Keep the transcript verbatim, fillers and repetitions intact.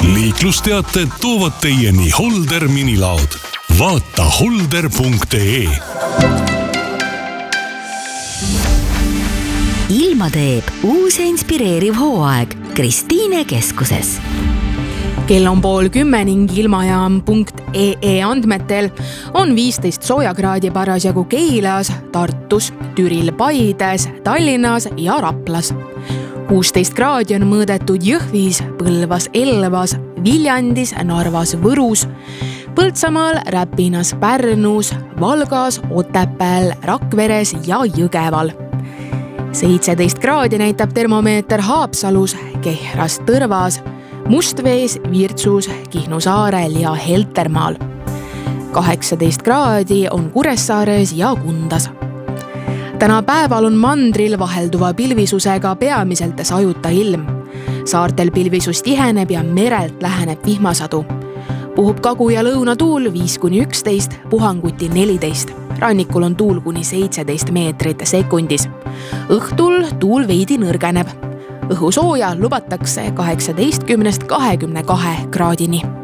liiklusteated toovad teieni Holder minilaod. Vaata holder punkt ee. Ilma teeb uus ja inspireeriv hooaeg Kristiine keskuses. Kell on pool kümme ning ilmajaam punkt ee andmetel on viisteist soojakraadi parasjagu Keilas, Tartus, Türil, Paides, Tallinnas ja Raplas. kuusteist kraadi on mõõdetud Jõhvis, Põlvas, Elvas, Viljandis, Narvas, Võrus, Põltsamaal, Räpinas, Pärnus, Valgas, Otepääl, Rakveres ja Jõgeval. seitseteist kraadi näitab termomeeter Haapsalus, Kehras, Tõrvas, Mustvees, Virtsus, Kihnu saarel ja Heltermaal. kaheksateist kraadi on Kuressaares ja Kundas. Täna päeval on mandril vahelduva pilvisusega peamiselt sajuta ilm. Saartel pilvisus tiheneb ja merelt läheneb vihmasadu. Puhub kagu- ja lõunatuul viis kuni üksteist, puhanguti neliteist. Rannikul on tuul kuni seitseteist meetrit sekundis. Õhtul tuul veidi nõrgeneb. Õhusooja lubatakse kaheksateistkümnest kahekümne kahe kraadini.